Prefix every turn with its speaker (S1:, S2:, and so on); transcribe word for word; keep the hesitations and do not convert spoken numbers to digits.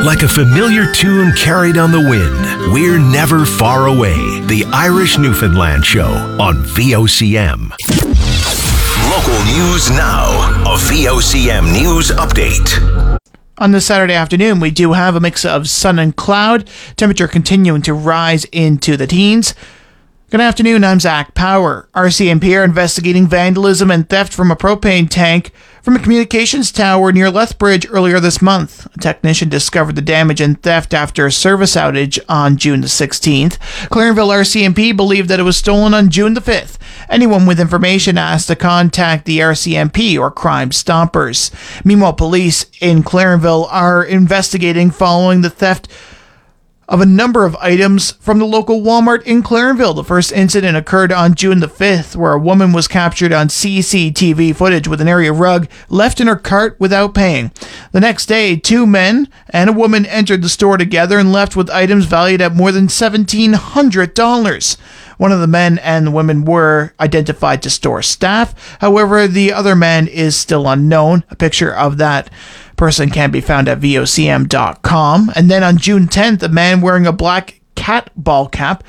S1: Like a familiar tune carried on the wind, we're never far away. The Irish Newfoundland Show on V O C M. Local news now. A V O C M news update.
S2: On this Saturday afternoon, we do have a mix of sun and cloud. Temperature continuing to rise into the teens. Good afternoon, I'm Zach Power. R C M P are investigating vandalism and theft from a propane tank from a communications tower near Lethbridge earlier this month. A technician discovered the damage and theft after a service outage on June the sixteenth. Clarenville R C M P believed that it was stolen on June the fifth. Anyone with information asked to contact the R C M P or Crime Stoppers. Meanwhile, police in Clarenville are investigating following the theft of a number of items from the local Walmart in Clarenville. The first incident occurred on June the fifth, where a woman was captured on C C T V footage with an area rug left in her cart without paying. The next day, two men and a woman entered the store together and left with items valued at more than seventeen hundred dollars. One of the men and the women were identified to store staff. However, the other man is still unknown. A picture of that person can be found at V O C M dot com. And then on June tenth, a man wearing a black cat ball cap